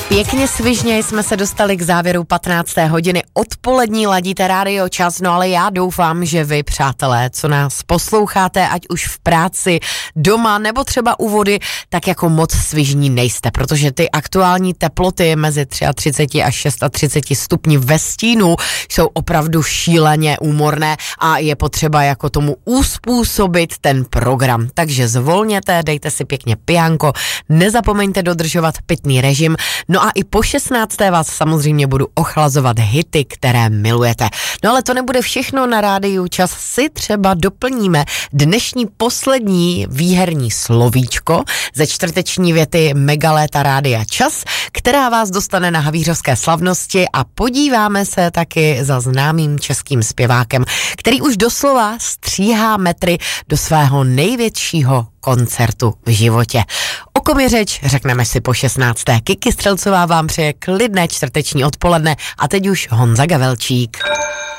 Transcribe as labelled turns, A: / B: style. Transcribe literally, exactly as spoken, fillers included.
A: Pěkně svižně jsme se dostali k závěru patnácté hodiny. Odpolední ladíte Rádio Čas, no ale já doufám, že vy, přátelé, co nás posloucháte, ať už v práci, doma nebo třeba u vody, tak jako moc svižní nejste, protože ty aktuální teploty mezi třicet tři až třicet šest stupni ve stínu jsou opravdu šíleně úmorné a je potřeba jako tomu uspůsobit ten program. Takže zvolněte, dejte si pěkně pijánko, nezapomeňte dodržovat pitný režim. No a i po šestnácté vás samozřejmě budu ochlazovat hity, které milujete. No ale to nebude všechno na Rádiu Čas. Si třeba doplníme dnešní poslední výherní slovíčko ze čtvrteční věty Megaléta Rádia Čas, která vás dostane na havířovské slavnosti a podíváme se taky za známým českým zpěvákem, který už doslova stříhá metry do svého největšího koncertu v životě. O kom je řeč, řekneme si po šestnácté. Kiki Střelcová vám přeje klidné čtvrteční odpoledne a teď už Honza Gavelčík.